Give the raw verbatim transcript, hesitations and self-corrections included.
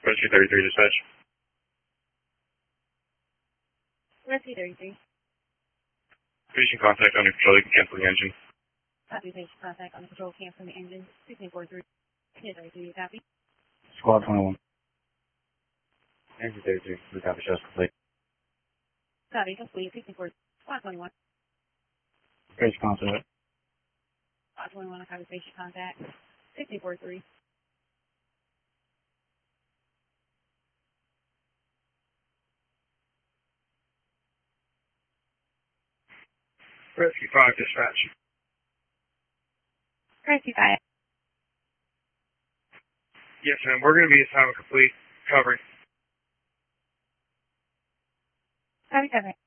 Rescue thirty-three dispatch. Rescue thirty-three. Patient contact under control, you can cancel the engine. Copy, patient contact on the control, canceling the engine. sixteen forty-three. Yeah, thirty-three, copy. Squad twenty-one. Engine thirty-three, we copy, show's complete. Copy, complete. sixteen forty-three. Squad twenty-one. Patient contact. Squad twenty-one, copy, patient contact. sixteen forty-three. Rescue five dispatch. Rescue five. Yes, ma'am, we're going to be assigned a complete coverage. Copy, cover.